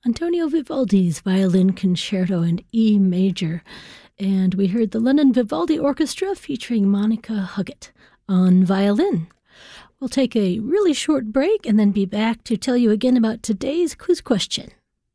Antonio Vivaldi's Violin Concerto in E major. And we heard the London Vivaldi Orchestra featuring Monica Huggett on violin. We'll take a really short break and then be back to tell you again about today's quiz question.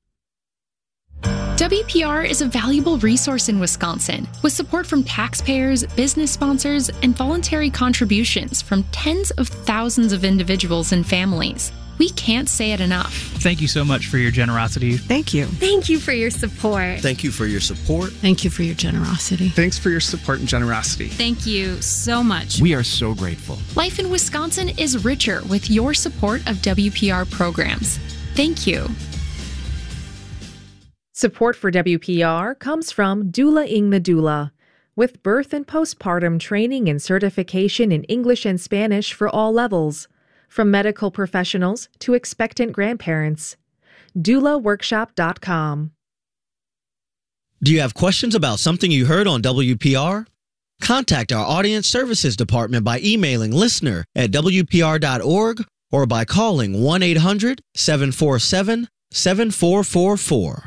WPR is a valuable resource in Wisconsin, with support from taxpayers, business sponsors, and voluntary contributions from tens of thousands of individuals and families. We can't say it enough. Thank you so much for your generosity. Thank you. Thank you for your support. Thank you for your support. Thank you for your generosity. Thanks for your support and generosity. Thank you so much. We are so grateful. Life in Wisconsin is richer with your support of WPR programs. Thank you. Support for WPR comes from Doula-ing the Doula, with birth and postpartum training and certification in English and Spanish for all levels, from medical professionals to expectant grandparents. DoulaWorkshop.com. Do you have questions about something you heard on WPR? Contact our Audience Services Department by emailing listener@wpr.org or by calling 1-800-747-7444.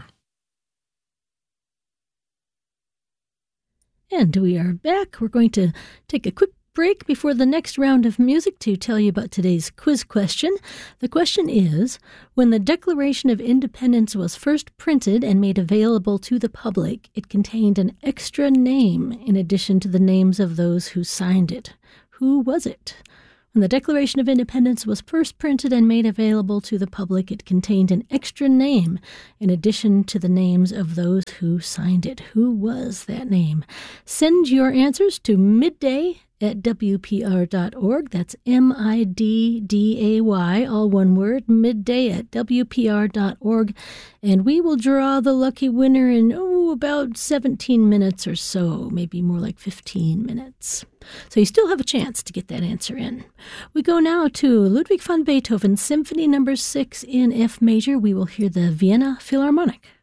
And we are back. We're going to take a quick break before the next round of music to tell you about today's quiz question. The question is, when the Declaration of Independence was first printed and made available to the public, it contained an extra name in addition to the names of those who signed it. Who was it? When the Declaration of Independence was first printed and made available to the public, it contained an extra name in addition to the names of those who signed it. Who was that name? Send your answers to midday@wpr.org. That's midday, all one word, midday@wpr.org. And we will draw the lucky winner in, about 17 minutes or so, maybe more like 15 minutes. So you still have a chance to get that answer in. We go now to Ludwig van Beethoven, Symphony No. 6 in F major. We will hear the Vienna Philharmonic.